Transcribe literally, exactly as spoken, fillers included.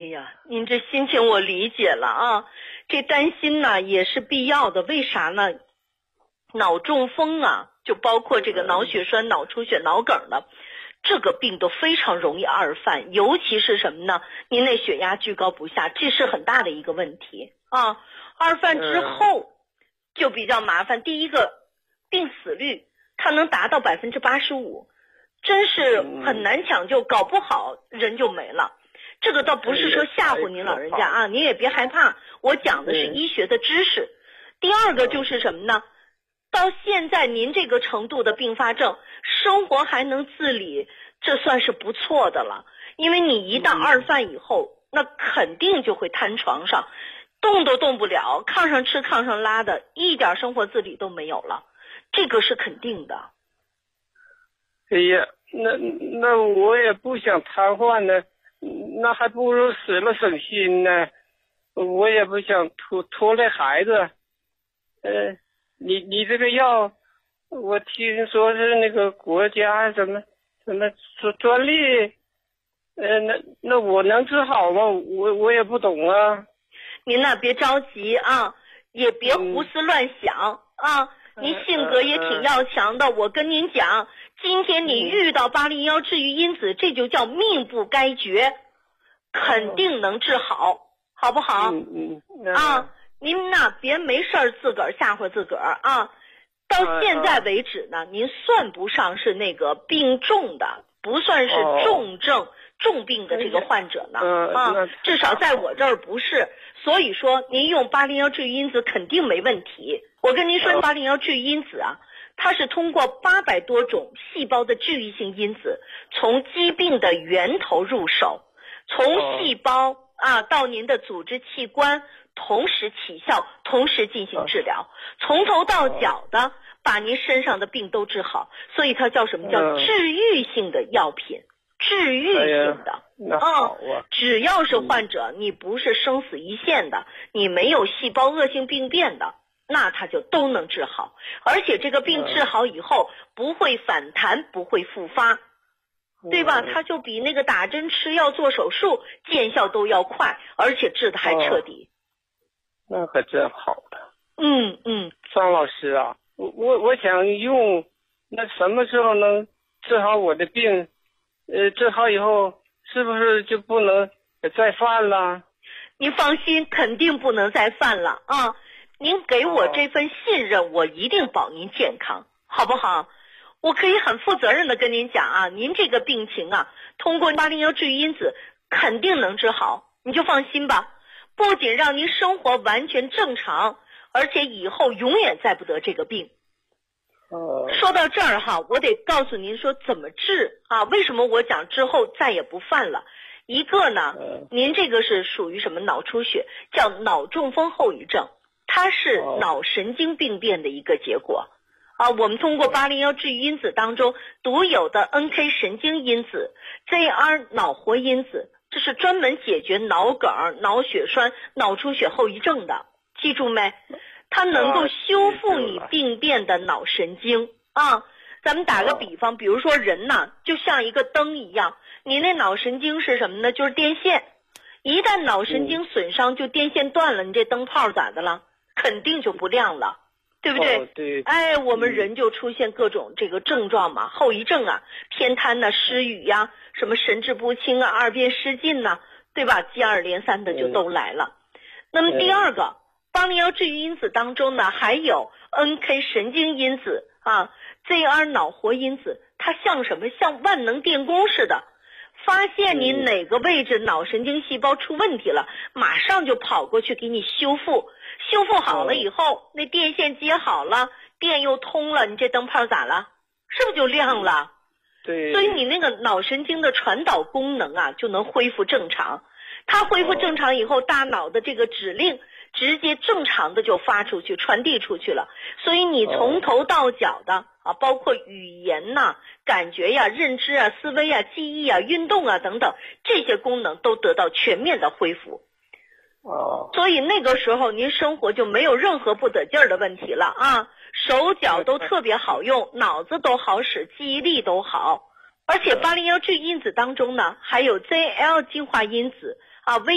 呀，您这心情我理解了啊，这担心呢也是必要的。为啥呢？脑中风啊，就包括这个脑血栓、脑出血、脑梗的，这个病都非常容易二犯，尤其是什么呢？您那血压居高不下，这是很大的一个问题啊。二犯之后就比较麻烦。第一个，病死率它能达到百分之八十五，真是很难抢救，搞不好人就没了。这个倒不是说吓唬您老人家啊，您也别害怕，我讲的是医学的知识。第二个就是什么呢？到现在您这个程度的并发症，生活还能自理，这算是不错的了。因为你一旦二犯以后，那肯定就会瘫床上，动都动不了，炕上吃炕上拉的，一点生活自理都没有了，这个是肯定的。 哎呀，那那我也不想瘫痪呢，那还不如死了省心呢。我也不想拖拖累孩子。呃，你你这个药，我听说是那个国家什么什么专专利，呃，那那我能治好吗？我我也不懂啊。 您呢别着急啊，也别胡思乱想、嗯、啊。您性格也挺要强的，我跟您讲，今天你遇到八零幺治愈因子，这就叫命不该绝，肯定能治好，好不好？ 嗯嗯啊，您呢别没事儿自个儿吓唬自个儿啊。到现在为止呢，您算不上是那个病重的，不算是重症、哦、重病的这个患者呢、 呃、 啊，至少在我这儿不是。所以说您用八零幺治愈因子肯定没问题。我跟您说，八零幺治愈因子啊，它是通过八百多种细胞的治愈性因子，从疾病的源头入手，从细胞啊到您的组织器官同时起效，同时进行治疗，从头到脚的把您身上的病都治好，所以它叫什么叫治愈性的药品，治愈性的。 那好啊， 只要是患者，你不是生死一线的，你没有细胞恶性病变的，那他就都能治好。而且这个病治好以后不会反弹，不会复发，对吧？它就比那个打针吃药做手术见效都要快，而且治的还彻底。 那可真好了。 嗯嗯， 张老师啊，我我我想用，那什么时候能治好我的病？呃，治好以后是不是就不能再犯了？ 您放心，肯定不能再犯了啊！您给我这份信任，我一定保您健康，好不好？我可以很负责任的跟您讲啊，您这个病情啊，通过八零幺治愈因子肯定能治好，你就放心吧。不仅让您生活完全正常，而且以后永远再不得这个病。说到这儿哈，我得告诉您说怎么治啊？为什么我讲之后再也不犯了？一个呢，您这个是属于什么脑出血，叫脑中风后遗症，它是脑神经病变的一个结果啊。我们通过八零幺治愈因子当中独有的 N K 神经因子、Z R 脑活因子，这是专门解决脑梗、脑血栓、脑出血后遗症的，记住没？它能够修复你病变的脑神经啊。咱们打个比方，比如说人呢，就像一个灯一样，你那脑神经是什么呢？就是电线。一旦脑神经损伤，就电线断了，你这灯泡咋的了？肯定就不亮了，对不对？ 哦、对。 哎，我们人就出现各种这个症状嘛，后遗症啊，偏瘫呐、啊、失语呀、啊，什么神志不清啊、二便失禁呐、啊，对吧？接二连三的就都来了。嗯、那么第二个。八零幺治愈因子当中呢，还有 N K 神经因子啊 ，Z R 脑活因子，它像什么？像万能电工似的，发现你哪个位置脑神经细胞出问题了，马上就跑过去给你修复，修复好了以后，那电线接好了，电又通了，你这灯泡咋了？是不是就亮了？ 对。 所以你那个脑神经的传导功能啊，就能恢复正常。它恢复正常以后，大脑的这个指令直接正常的就发出去，传递出去了。所以你从头到脚的啊，包括语言呐、感觉呀、认知啊、思维啊、记忆啊、运动啊等等，这些功能都得到全面的恢复。 哦。 所以那个时候您生活就没有任何不得劲儿的问题了啊，手脚都特别好用，脑子都好使，记忆力都好。而且八零幺治愈因子当中呢，还有 Z L 进化因子啊，微